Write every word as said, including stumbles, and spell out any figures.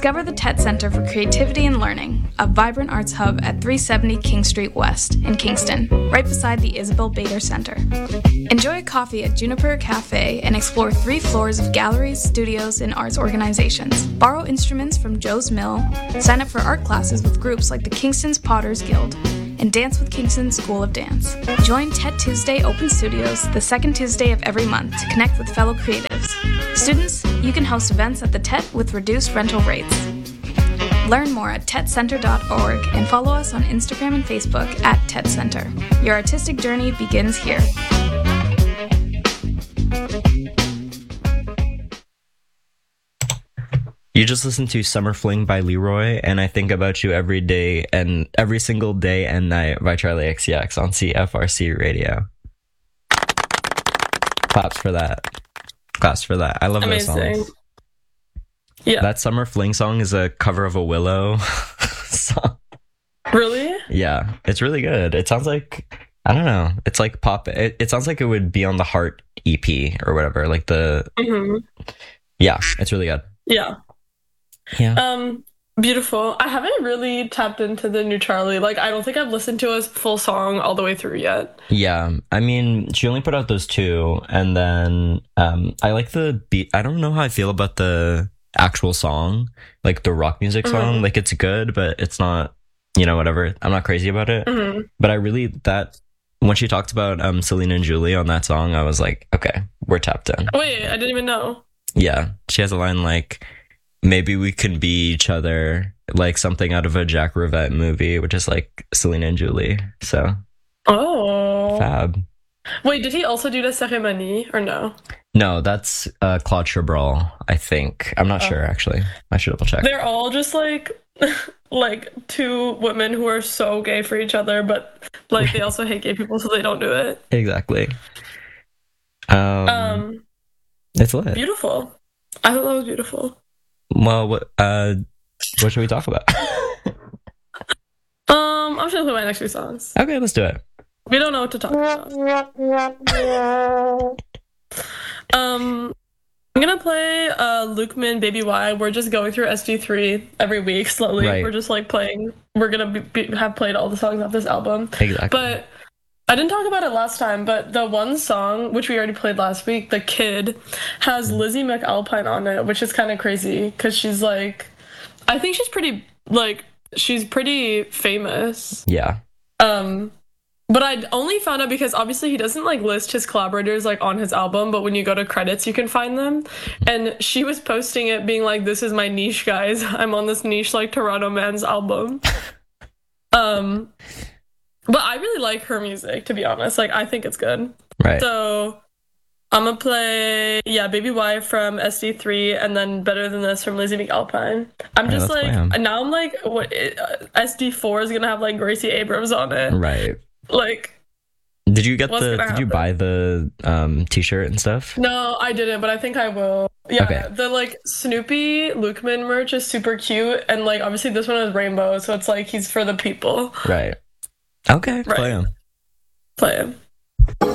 Discover the T E D Center for Creativity and Learning, a vibrant arts hub at three seventy King Street West in Kingston, right beside the Isabel Bader Center. Enjoy a coffee at Juniper Cafe and explore three floors of galleries, studios, and arts organizations. Borrow instruments from Joe's Mill, sign up for art classes with groups like the Kingston's Potters Guild, and dance with Kingston School of Dance. Join T E D Tuesday Open Studios the second Tuesday of every month to connect with fellow creatives. Students, you can host events at the T E D with reduced rental rates. Learn more at ted center dot org and follow us on Instagram and Facebook at T E D Center. Your artistic journey begins here. You just listened to Summer Fling by Leroy, and I Think About You Every Day and Every Single Day and Night by Charlie X C X on C F R C Radio. Claps for that. Claps for that. I love those songs. Yeah. That Summer Fling song is a cover of a Willow song. Really? Yeah, it's really good. It sounds like, I don't know, it's like pop. It, it sounds like it would be on the Heart E P or whatever. Like the, mm-hmm. Yeah, it's really good. Yeah. Yeah. Um, beautiful. I haven't really tapped into the new Charlie. Like, I don't think I've listened to a full song all the way through yet. Yeah. I mean, she only put out those two. And then um, I like the beat. I don't know how I feel about the actual song, like the rock music song. Mm-hmm. Like, it's good, but it's not, you know, whatever. I'm not crazy about it. Mm-hmm. But I really, that, when she talked about um, Selena and Julie on that song, I was like, okay, we're tapped in. Wait, I didn't even know. Yeah. She has a line like, maybe we can be each other, like something out of a Jack Rivette movie, which is like Selena and Julie. So, oh, fab. Wait, did he also do the Cérémonie or no? No, that's uh, Claude Chabrol, I think. I'm not oh. sure, actually. I should double check. They're all just like, like two women who are so gay for each other, but like they also hate gay people, so they don't do it. Exactly. Um, um it's lit. Beautiful. I thought that was beautiful. Well, what, uh, what should we talk about? um, I'm just gonna play my next few songs. Okay, let's do it. We don't know what to talk about. um, I'm gonna play uh, Lukeman, Baby Y. We're just going through S D three every week slowly. Right. We're just like playing. We're gonna be, be, have played all the songs off this album. Exactly. But I didn't talk about it last time, but the one song, which we already played last week, The Kid, has Lizzie McAlpine on it, which is kind of crazy, because she's like, I think she's pretty, like, she's pretty famous. Yeah. Um, but I only found out because obviously he doesn't, like, list his collaborators, like, on his album, but when you go to credits, you can find them. And she was posting it being like, this is my niche, guys. I'm on this niche, like, Toronto Man's album. um... But I really like her music, to be honest. Like, I think it's good. Right. So I'm gonna play, yeah, Baby Y from S D three, and then Better Than This from Lizzie McAlpine. I'm Right, just let's like, play 'em. now I'm like, what? Uh, S D four is gonna have like Gracie Abrams on it. Right. Like, did you get what's the? gonna Did you happen? buy the um T-shirt and stuff? No, I didn't, but I think I will. Yeah, Okay. the like Snoopy Lukeman merch is super cute, and like obviously this one is rainbow, so it's like he's for the people. Right. Okay. Right. Play 'em. Play him.